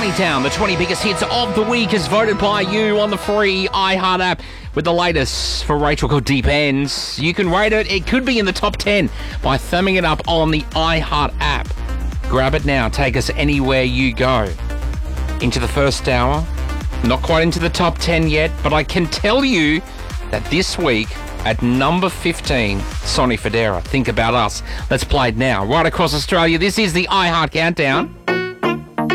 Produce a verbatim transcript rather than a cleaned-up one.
counting down the twenty biggest hits of the week as voted by you on the free iHeart app with the latest for Rachel called Deep Ends. You can rate it. It could be in the top ten by thumbing it up on the iHeart app. Grab it now. Take us anywhere you go. Into the first hour. Not quite into the top ten yet, but I can tell you that this week at number fifteen, Sonny Fodera, Think About Us. Let's play it now. Right across Australia, this is the iHeart Countdown.